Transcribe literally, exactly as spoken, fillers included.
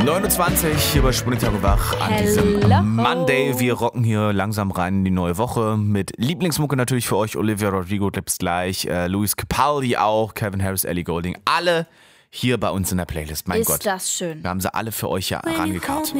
neun Uhr zwanzig hier bei Sprungtag und Wach an diesem Hello. Monday. Wir rocken hier langsam rein in die neue Woche mit Lieblingsmucke natürlich für euch. Olivia Rodrigo gibt's gleich, äh, Luis Capaldi auch, Calvin Harris, Ellie Goulding. Alle hier bei uns in der Playlist. Mein Ist Gott, das schön. wir haben sie alle für euch ja rangekarrt.